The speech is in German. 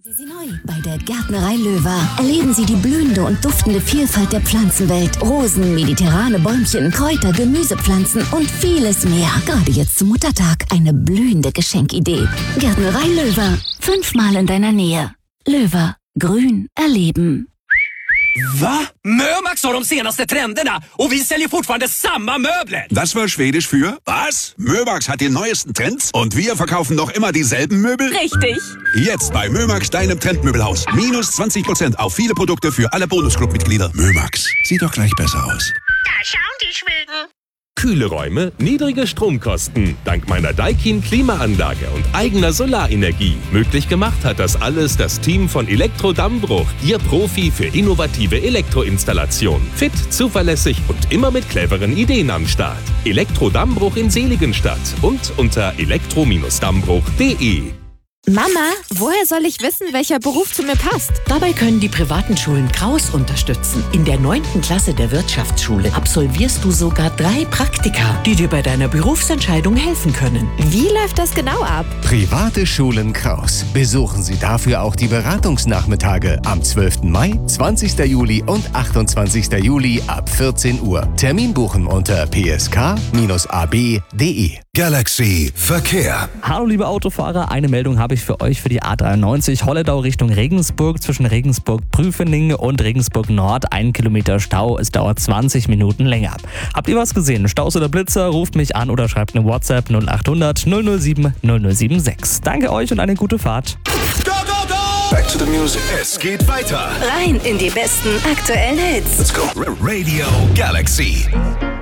Sie neu bei der Gärtnerei Löwer. Erleben Sie die blühende und duftende Vielfalt der Pflanzenwelt. Rosen, mediterrane Bäumchen, Kräuter, Gemüsepflanzen und vieles mehr. Gerade jetzt zum Muttertag eine blühende Geschenkidee. Gärtnerei Löwer. 5-mal in deiner Nähe. Löwer. Grün erleben. Va? Mömax har de senaste trenderna och vi säljer fortfarande samma möbler. Das war schwedisch für was? Mömax hat die neuesten Trends und wir verkaufen noch immer dieselben Möbel? Richtig. Jetzt bei Mömax, deinem Trendmöbelhaus. Minus 20% auf viele Produkte für alle Bonusclub-Mitglieder. Mömax, sieht doch gleich besser aus. Da schauen die Schweden. Kühle Räume, niedrige Stromkosten. Dank meiner Daikin Klimaanlage und eigener Solarenergie. Möglich gemacht hat das alles das Team von Elektro Dammbruch, Ihr Profi für innovative Elektroinstallation. Fit, zuverlässig und immer mit cleveren Ideen am Start. Elektro Dammbruch in Seligenstadt und unter elektro-dammbruch.de. Mama, woher soll ich wissen, welcher Beruf zu mir passt? Dabei können die privaten Schulen Kraus unterstützen. In der 9. Klasse der Wirtschaftsschule absolvierst du sogar 3 Praktika, die dir bei deiner Berufsentscheidung helfen können. Wie läuft das genau ab? Private Schulen Kraus. Besuchen Sie dafür auch die Beratungsnachmittage am 12. Mai, 20. Juli und 28. Juli ab 14 Uhr. Termin buchen unter psk-ab.de. Galaxy Verkehr. Hallo liebe Autofahrer, eine Meldung habe ich für euch für die A93 Holledau Richtung Regensburg zwischen Regensburg-Prüfening und Regensburg Nord. 1 Kilometer Stau, es dauert 20 Minuten länger. Habt ihr was gesehen? Staus oder Blitzer? Ruft mich an oder schreibt eine WhatsApp 0800 007 007 Danke euch und eine gute Fahrt. Go, go, go! Back to the music. Es geht weiter. Rein in die besten aktuellen Hits. Let's go. Radio Galaxy.